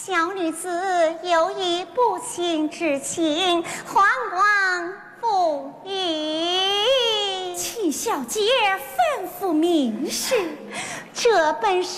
小女子有一不亲之情，还望父允。 请小姐吩咐明示。 这本是